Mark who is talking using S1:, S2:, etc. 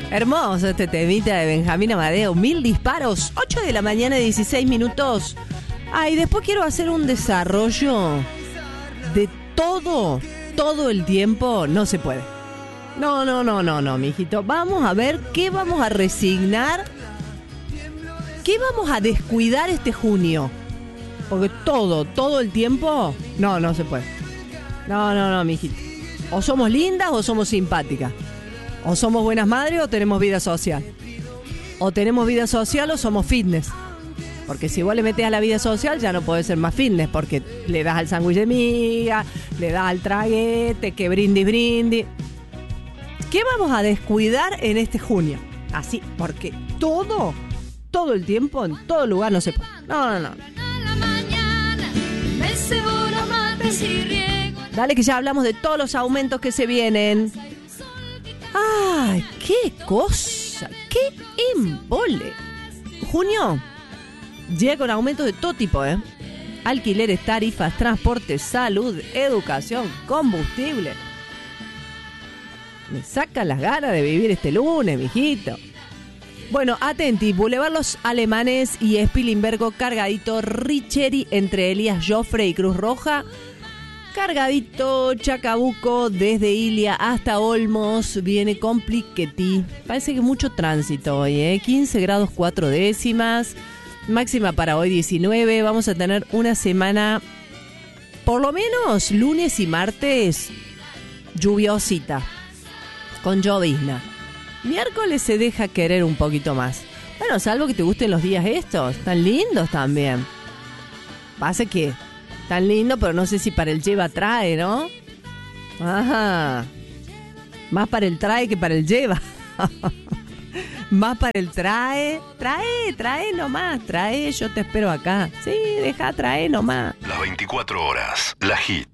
S1: Hermoso este temita de Benjamín Amadeo. 1000 disparos, 8 de la mañana, 16 minutos. Y después quiero hacer un desarrollo de todo el tiempo. No se puede. No, mijito. Vamos a ver qué vamos a resignar, qué vamos a descuidar este junio. Porque todo el tiempo, no se puede. No, mijito. O somos lindas o somos simpáticas. O somos buenas madres o tenemos vida social. O tenemos vida social o somos fitness. Porque si vos le metés a la vida social ya no podés ser más fitness. Porque le das al sándwich de miga, le das al traguete, que brindis. ¿Qué vamos a descuidar en este junio? Así, porque todo el tiempo, en todo lugar no se puede. No. Dale que ya hablamos de todos los aumentos que se vienen. ¡Ay, qué cosa! ¡Qué embole! Junio llega con aumentos de todo tipo, ¿eh? Alquileres, tarifas, transporte, salud, educación, combustible. Me sacan las ganas de vivir este lunes, mijito. Bueno, atenti, Boulevard Los Alemanes y Spilimbergo cargadito, Richeri entre Elías Joffre y Cruz Roja. Cargadito, Chacabuco, desde Ilia hasta Olmos, viene compliquetí. Parece que mucho tránsito hoy, 15 grados 4 décimas, máxima para hoy 19. Vamos a tener una semana, por lo menos lunes y martes, lluviosita, con llovizna. Miércoles se deja querer un poquito más. Bueno, salvo que te gusten los días estos, tan lindos también. Pasa que tan lindo, pero no sé si para el lleva trae, ¿no? Ajá. Más para el trae que para el lleva. Más para el trae. Trae nomás. Trae, yo te espero acá. Sí, trae nomás.
S2: Las 24 horas. La Hit.